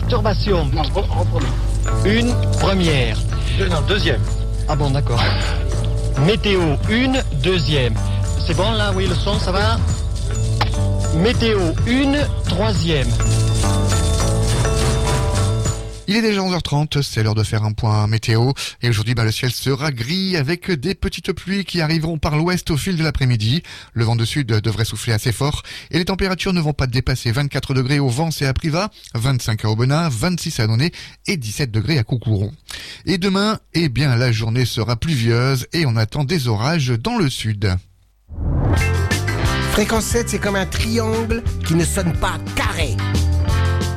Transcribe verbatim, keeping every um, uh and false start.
perturbations. Non, re- reprenons. Une première. Deux, non, deuxième. Ah bon, d'accord. Météo, une, deuxième. C'est bon là, oui, le son, ça va? Météo, une, troisième. Il est déjà onze heures trente, c'est l'heure de faire un point météo. Et aujourd'hui, bah, le ciel sera gris avec des petites pluies qui arriveront par l'ouest au fil de l'après-midi. Le vent de sud devrait souffler assez fort et les températures ne vont pas dépasser vingt-quatre degrés au Vence et à Privas, vingt-cinq à Aubenas, vingt-six à Annonay et dix-sept degrés à Coucouron. Et demain, eh bien, la journée sera pluvieuse et on attend des orages dans le sud. Fréquence sept, c'est comme un triangle qui ne sonne pas carré.